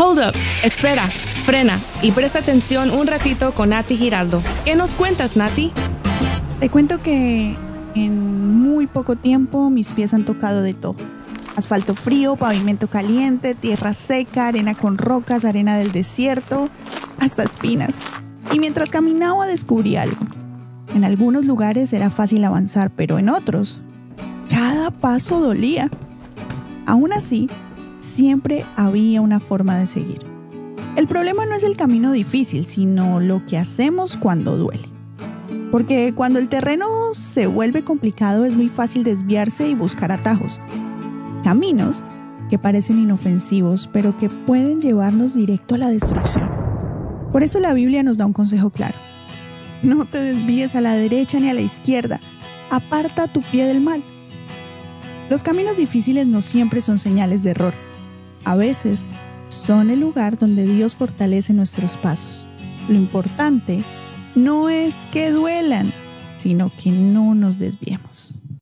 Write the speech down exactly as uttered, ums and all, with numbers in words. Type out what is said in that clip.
Hold up, espera, frena y presta atención un ratito con Nati Giraldo. ¿Qué nos cuentas, Nati? Te cuento que en muy poco tiempo mis pies han tocado de todo. Asfalto frío, pavimento caliente, tierra seca, arena con rocas, arena del desierto, hasta espinas. Y mientras caminaba descubrí algo. En algunos lugares era fácil avanzar, pero en otros, cada paso dolía. Aún así, siempre había una forma de seguir. El problema no es el camino difícil, sino lo que hacemos cuando duele. Porque cuando el terreno se vuelve complicado es muy fácil desviarse y buscar atajos. Caminos que parecen inofensivos, pero que pueden llevarnos directo a la destrucción. Por eso la Biblia nos da un consejo claro. No te desvíes a la derecha ni a la izquierda. Aparta tu pie del mal. Los caminos difíciles no siempre son señales de error. A veces son el lugar donde Dios fortalece nuestros pasos. Lo importante no es que duelan, sino que no nos desviemos.